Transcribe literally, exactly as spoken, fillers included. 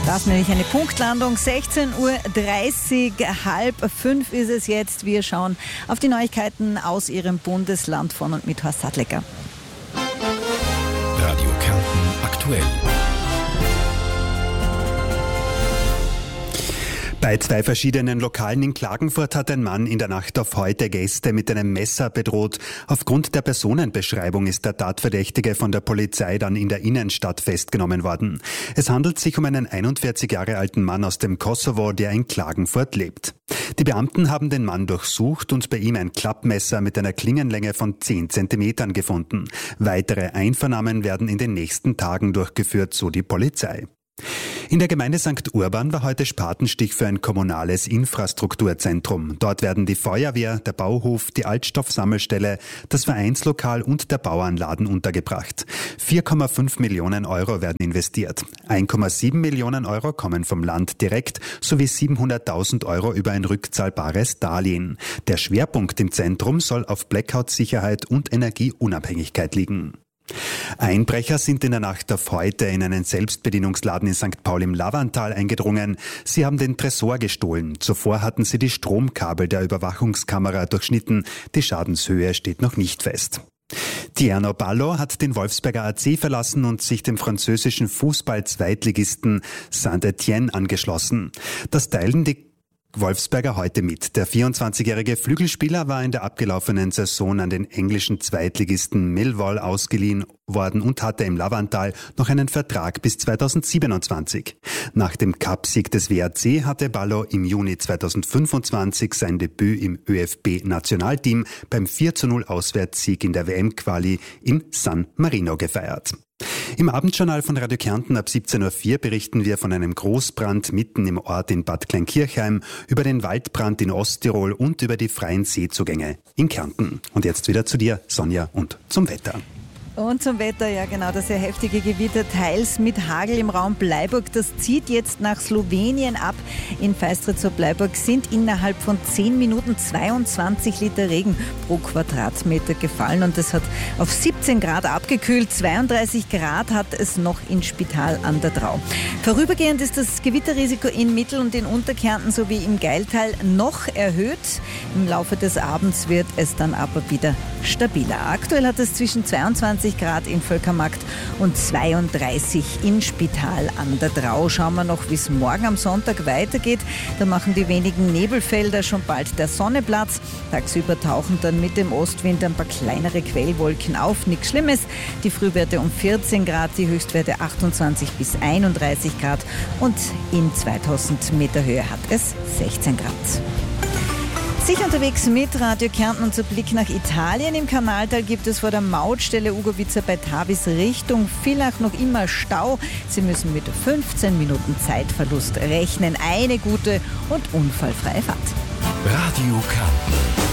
Das ist nämlich eine Punktlandung. sechzehn Uhr dreißig, halb fünf ist es jetzt. Wir schauen auf die Neuigkeiten aus Ihrem Bundesland von und mit Horst Sattlecker. Radio Kärnten aktuell. Bei zwei verschiedenen Lokalen in Klagenfurt hat ein Mann in der Nacht auf heute Gäste mit einem Messer bedroht. Aufgrund der Personenbeschreibung ist der Tatverdächtige von der Polizei dann in der Innenstadt festgenommen worden. Es handelt sich um einen einundvierzig Jahre alten Mann aus dem Kosovo, der in Klagenfurt lebt. Die Beamten haben den Mann durchsucht und bei ihm ein Klappmesser mit einer Klingenlänge von zehn Zentimetern gefunden. Weitere Einvernahmen werden in den nächsten Tagen durchgeführt, so die Polizei. In der Gemeinde Sankt Urban war heute Spatenstich für ein kommunales Infrastrukturzentrum. Dort werden die Feuerwehr, der Bauhof, die Altstoffsammelstelle, das Vereinslokal und der Bauernladen untergebracht. vier Komma fünf Millionen Euro werden investiert. eins Komma sieben Millionen Euro kommen vom Land direkt sowie siebenhunderttausend Euro über ein rückzahlbares Darlehen. Der Schwerpunkt im Zentrum soll auf Blackout-Sicherheit und Energieunabhängigkeit liegen. Einbrecher sind in der Nacht auf heute in einen Selbstbedienungsladen in Sankt Paul im Lavantal eingedrungen. Sie haben den Tresor gestohlen. Zuvor hatten sie die Stromkabel der Überwachungskamera durchschnitten. Die Schadenshöhe steht noch nicht fest. Tierno Ballo hat den Wolfsberger A C verlassen und sich dem französischen Fußball-Zweitligisten Saint-Étienne angeschlossen. Das teilen die Wolfsberger heute mit. Der vierundzwanzigjährige Flügelspieler war in der abgelaufenen Saison an den englischen Zweitligisten Millwall ausgeliehen worden und hatte im Lavantal noch einen Vertrag bis zweitausendsiebenundzwanzig. Nach dem Cup-Sieg des W A C hatte Ballo im Juni zweitausendfünfundzwanzig sein Debüt im ÖFB-Nationalteam beim vier zu null Auswärtssieg in der W M-Quali in San Marino gefeiert. Im Abendjournal von Radio Kärnten ab siebzehn Uhr vier berichten wir von einem Großbrand mitten im Ort in Bad Kleinkirchheim, über den Waldbrand in Osttirol und über die freien Seezugänge in Kärnten. Und jetzt wieder zu dir, Sonja, und zum Wetter. Und zum Wetter, ja genau, das sehr heftige Gewitter, teils mit Hagel im Raum Bleiburg. Das zieht jetzt nach Slowenien ab. In Feistritz-Bleiburg sind innerhalb von zehn Minuten zweiundzwanzig Liter Regen pro Quadratmeter gefallen. Und das hat auf siebzehn Grad abgekühlt. zweiunddreißig Grad hat es noch in Spital an der Drau. Vorübergehend ist das Gewitterrisiko in Mittel- und in Unterkärnten sowie im Gailtal noch erhöht. Im Laufe des Abends wird es dann aber wieder stabiler. Aktuell hat es zwischen zweiundzwanzig Grad in Völkermarkt und zweiunddreißig in Spital an der Drau. Schauen wir noch, wie es morgen am Sonntag weitergeht. Da machen die wenigen Nebelfelder schon bald der Sonne Platz. Tagsüber tauchen dann mit dem Ostwind ein paar kleinere Quellwolken auf. Nichts Schlimmes. Die Frühwerte um vierzehn Grad, die Höchstwerte achtundzwanzig bis einunddreißig Grad und in zweitausend Meter Höhe hat es sechzehn Grad. Sicher unterwegs mit Radio Kärnten und zu Blick nach Italien. Im Kanaltal gibt es vor der Mautstelle Ugovica bei Tavis Richtung Villach noch immer Stau. Sie müssen mit fünfzehn Minuten Zeitverlust rechnen. Eine gute und unfallfreie Fahrt. Radio Kärnten.